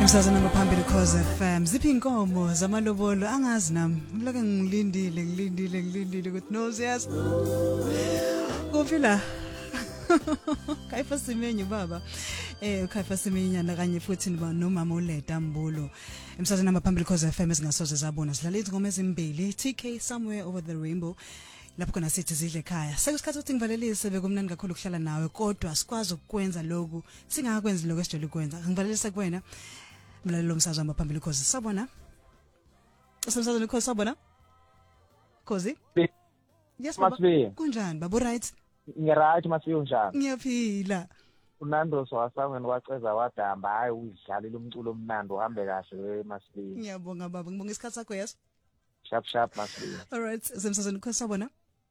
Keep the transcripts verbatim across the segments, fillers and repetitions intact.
Umsazana ngaphambili cause F M ziphi inkomo zamalobolo angazi nami ngilake ngilindile ngilindile ngilindile ukuthi no yes kuphila Khaifa Simenye baba eh Khaifa Simenye kanye futhi nomama uLeda Mbulo emsazana ngaphambili cause F M ezingasoze zabona sidlala izingoma ezimbili T K Somewhere Over the Rainbow lapho khona sithi zidle ekhaya sekusikhathi ukuthi ngivalelise bekumnandi kakhulu ukuhlala nawe kodwa sikwazi ukwenza lokhu singakwenzi lokho esijole ukwenza ngivalelise kuwena mlalelo umsazwa ngaphambili cause sabona usemsazweni cause sabona cause yes baba kunjani baba right ngiright masiyo njani ngiyaphila uNando sowasangweni waceza wadamba hayi uyidlalile umculo omnandi uhambe kahle masiyo ngiyabonga baba ngibonga isikhathi sakho yes sharp sharp masiyo all right usemsazweni cause sabona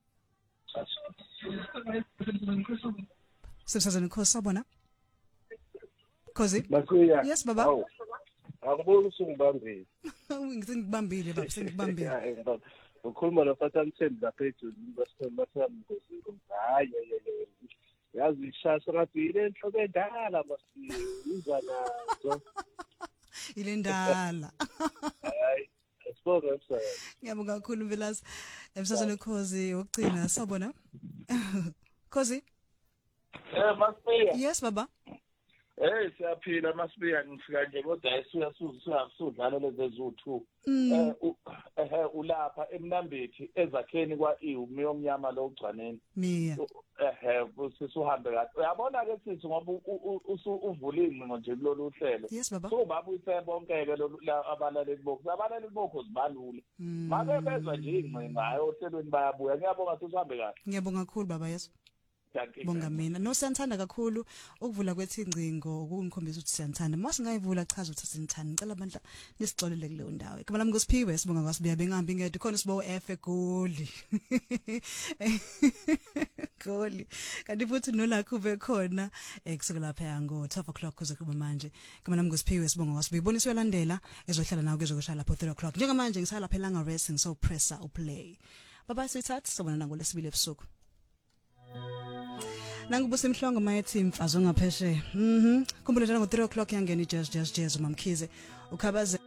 usemsazweni cause sabona cause masiyo yes baba Akubona usungibambile. Ngizingibambile baba sengibambile. Ukhuluma noFathan Thembi lapha ejulini basithemba samgozi hayi yeye. Yazi ishasa rapile enhlobo endala masiyo izana zo. Ile ndala. Hayi. Sibona msana. Ngiyabonga kakhulu Mvelasi. Emsazweni Khosi ukugcina sabona. Khosi? Eh masiyo. Yes baba. Eh siyaphila masibiya ngifika nje kodwa esiyasuza sudlala lezi two eh eh ulapha emnambithi ezakheni kwa E umnyama lo ugcwaneni Miya eh usisuhambe kahle uyabona ke sithi ngoba uvula inqingo nje kulolu hlelo so baba uyise bonke ke abalaleli bokho abalaleli bokho zibalula make bezwe nje inqingo ngayo ohlelweni bayabuya ngiyabonga sisihambe kahle ngiyabonga kakhulu baba yeso bonga mina no siyanthanda kakhulu ukuvula kwethi ingcingo ukungikhombisa ukuthi siyanthanda mase ngayivula chaza ukuthi sinithanda ngicela abandla nisixolele kuleyo ndawo igama lami ngosiphiwe sibonga kwasibiya bengambi ngedwa khona sibo F egoli goli kanti futhi nolakho bekhona ekusuka lapha yango twelve o'clock kuze kube manje igama lami ngosiphiwe sibonga kwasibiya ibonisa uyalandela ezohlala nawe kezokushala lapho three o'clock njengamanje ngisala lapha elanga racing so pressa uplay baba sithatha sobona nangolesibili ebusuku Nangubusa imhlongo mayethi mfazo ngapheshe mhm khumbula njalo ngo three o'clock yangena ijazz jazz jazz mamkhize ukhabaze